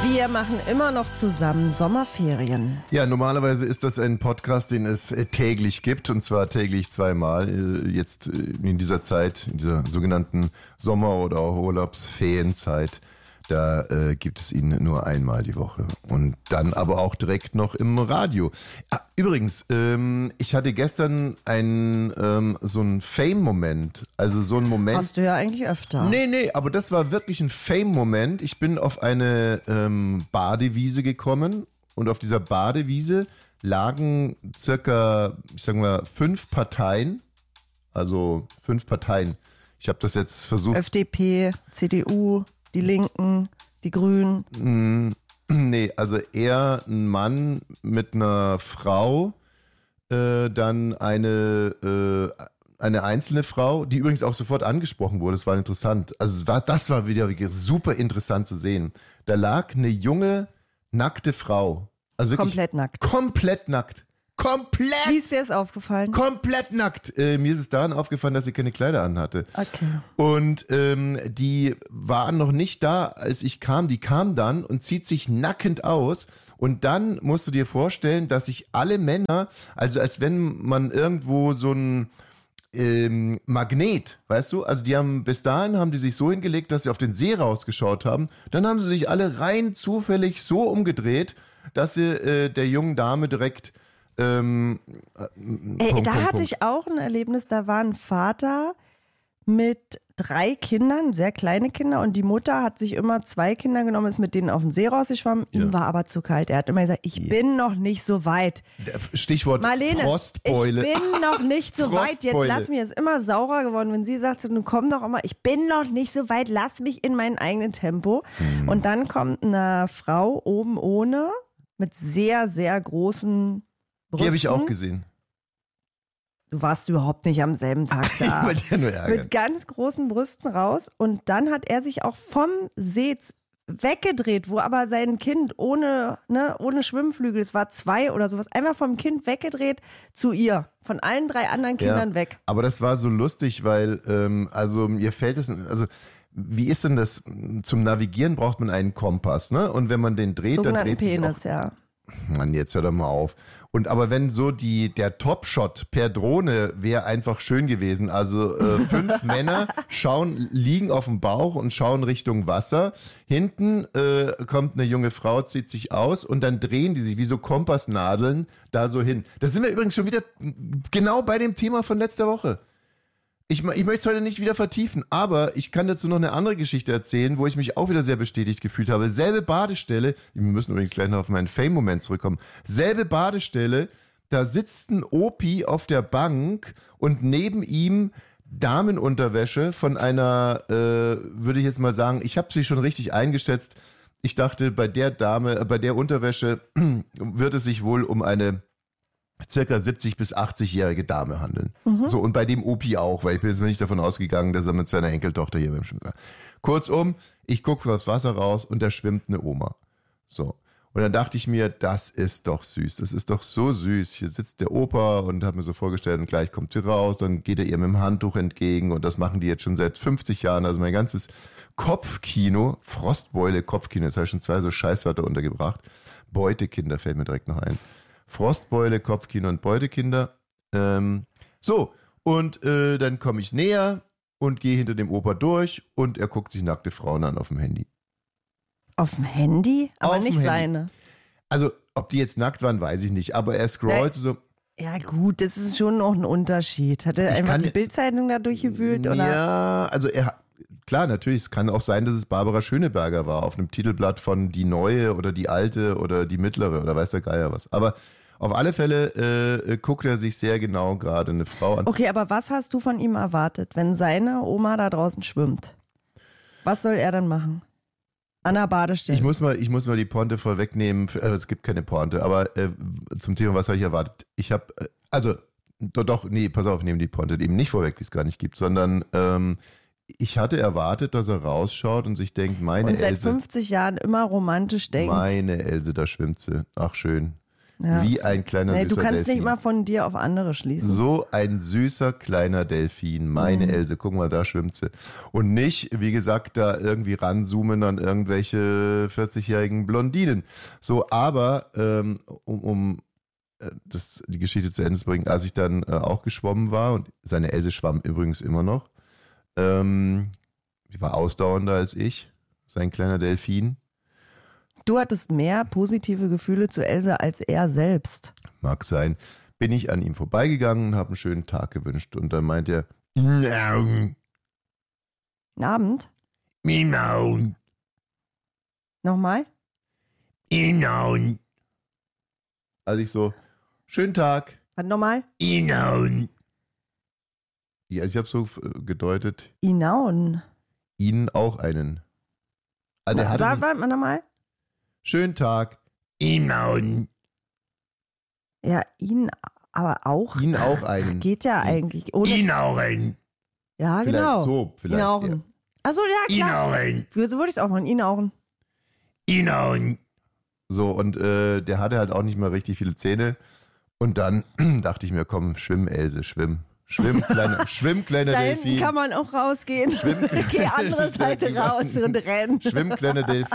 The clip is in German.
Wir machen immer noch zusammen Sommerferien. Ja, normalerweise ist das ein Podcast, den es täglich gibt, und zwar täglich zweimal. Jetzt in dieser Zeit, in dieser sogenannten Sommer- oder auch Urlaubsferienzeit, da gibt es ihn nur einmal die Woche. Und dann aber auch direkt noch im Radio. Übrigens, ich hatte gestern so einen Fame-Moment. Also so einen Moment. Hast du ja eigentlich öfter. Nee, aber das war wirklich ein Fame-Moment. Ich bin auf eine Badewiese gekommen und auf dieser Badewiese lagen circa, ich sag mal, 5 Parteien. Also 5 Parteien. Ich habe das jetzt versucht. FDP, CDU, die Linken, die Grünen. Nee, also eher ein Mann mit einer Frau, dann eine einzelne Frau, die übrigens auch sofort angesprochen wurde. Das war interessant. Also das war wieder super interessant zu sehen. Da lag eine junge, nackte Frau. Also wirklich Komplett nackt. Komplett nackt. Komplett! Wie ist dir das aufgefallen? Komplett nackt. Mir ist es daran aufgefallen, dass sie keine Kleider anhatte. Okay. Und die waren noch nicht da, als ich kam. Die kam dann und zieht sich nackend aus. Und dann musst du dir vorstellen, dass sich alle Männer, also als wenn man irgendwo so ein Magnet, weißt du? Also bis dahin haben die sich so hingelegt, dass sie auf den See rausgeschaut haben. Dann haben sie sich alle rein zufällig so umgedreht, dass sie der jungen Dame direkt hatte ich auch ein Erlebnis, da war ein Vater mit 3 Kindern, sehr kleine Kinder, und die Mutter hat sich immer 2 Kinder genommen, ist mit denen auf den See rausgeschwommen. Ihm war aber zu kalt. Er hat immer gesagt, ich bin noch nicht so weit. Stichwort Marlene, Frostbeule. Ich bin noch nicht so weit. Jetzt lass mich, es ist immer saurer geworden, wenn sie sagt, nun komm doch immer, ich bin noch nicht so weit, lass mich in meinem eigenen Tempo. Und dann kommt eine Frau oben ohne, mit sehr, sehr großen Brüsten. Die habe ich auch gesehen. Du warst überhaupt nicht am selben Tag da. Ich wollte ja nur ärgern. Mit ganz großen Brüsten raus. Und dann hat er sich auch vom See weggedreht, wo aber sein Kind ohne Schwimmflügel, es war 2 oder sowas, einfach vom Kind weggedreht zu ihr. Von allen 3 anderen Kindern weg. Aber das war so lustig, weil, mir fällt es, wie ist denn das? Zum Navigieren braucht man einen Kompass, ne? Und wenn man den dreht, dann dreht sich Penis, ja. Mann, jetzt hör doch mal auf. Aber wenn so der Top-Shot per Drohne wäre einfach schön gewesen. Also 5 Männer liegen auf dem Bauch und schauen Richtung Wasser. Hinten kommt eine junge Frau, zieht sich aus und dann drehen die sich wie so Kompassnadeln da so hin. Da sind wir übrigens schon wieder genau bei dem Thema von letzter Woche. Ich möchte es heute nicht wieder vertiefen, aber ich kann dazu noch eine andere Geschichte erzählen, wo ich mich auch wieder sehr bestätigt gefühlt habe. Selbe Badestelle, wir müssen übrigens gleich noch auf meinen Fame-Moment zurückkommen. Selbe Badestelle, da sitzt ein Opi auf der Bank und neben ihm Damenunterwäsche von einer, würde ich jetzt mal sagen, ich habe sie schon richtig eingeschätzt. Ich dachte, bei der Unterwäsche wird es sich wohl um eine circa 70- bis 80-jährige Dame handeln. So, und bei dem Opi auch, weil ich bin jetzt mal nicht davon ausgegangen, dass er mit seiner Enkeltochter hier beim Schwimmen war. Kurzum, ich gucke aufs Wasser raus und da schwimmt eine Oma. So. Und dann dachte ich mir, das ist doch süß, das ist doch so süß. Hier sitzt der Opa und habe mir so vorgestellt, und gleich kommt sie raus, dann geht er ihr mit dem Handtuch entgegen, und das machen die jetzt schon seit 50 Jahren. Also mein ganzes Kopfkino, Frostbeule-Kopfkino, jetzt habe ich schon 2 so Scheißwörter untergebracht. Beutekinder fällt mir direkt noch ein. Frostbeule, Kopfkino und Beutekinder. Dann komme ich näher und gehe hinter dem Opa durch und er guckt sich nackte Frauen an auf dem Handy. Auf dem Handy? Aber auf nicht Handy. seine. Also, ob die jetzt nackt waren, weiß ich nicht, aber er scrollte so. Ja gut, das ist schon noch ein Unterschied. Hat er einfach die Bildzeitung da durchgewühlt? Oder? Ja, also klar, natürlich, es kann auch sein, dass es Barbara Schöneberger war, auf einem Titelblatt von Die Neue oder Die Alte oder Die Mittlere oder weiß der Geier was. Aber auf alle Fälle guckt er sich sehr genau gerade eine Frau an. Okay, aber was hast du von ihm erwartet, wenn seine Oma da draußen schwimmt? Was soll er dann machen? An der Badestelle. Ich muss mal die Pointe vorwegnehmen. Es gibt keine Pointe, aber zum Thema, was habe ich erwartet? Ich habe, pass auf, nehmen die Pointe eben nicht vorweg, die es gar nicht gibt, sondern ich hatte erwartet, dass er rausschaut und sich denkt, meine Else. Und seit 50 Jahren immer romantisch denkt. Meine Else, da schwimmt sie. Ach, schön. Ja. Wie ein kleiner süßer Du kannst Delfin. nicht mal von dir auf andere schließen. So ein süßer kleiner Delfin, meine Else, guck mal, da schwimmt sie. Und nicht, wie gesagt, da irgendwie ranzoomen an irgendwelche 40-jährigen Blondinen. So, aber die Geschichte zu Ende zu bringen, als ich dann auch geschwommen war, und seine Else schwamm übrigens immer noch, die war ausdauernder als ich, sein kleiner Delfin. Du hattest mehr positive Gefühle zu Else als er selbst. Mag sein. Bin ich an ihm vorbeigegangen und habe einen schönen Tag gewünscht. Und dann meint er, Miau. Abend? Miau. Nochmal? Miau. Also ich so, schönen Tag. Was nochmal? Miau. Ja, also ich habe so gedeutet, Inaun. Ihnen auch einen. Also Sag mal nochmal. Schönen Tag. Ihnen. Ja, ihn aber auch. Ihnen auch einen. Geht ja eigentlich. Ihnen auch einen. Ja, Vielleicht genau. so, vielleicht. Ihn auch. Ja. Achso, ja, klar. Ihnen auch einen. So würde ich es auch machen. Ihn auch. Ihnen. So, und der hatte halt auch nicht mehr richtig viele Zähne. Und dann dachte ich mir, komm, schwimm, Else, schwimm. Schwimm, kleiner Da Delfin. hinten kann man auch rausgehen. Geh andere Seite raus und renn. Schwimm, kleiner Delfin.